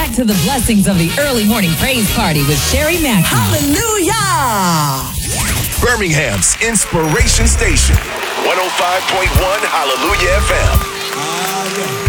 back to the blessings of the early morning praise party with Sherry Mackey. Hallelujah! Birmingham's Inspiration Station, 105.1 Hallelujah FM.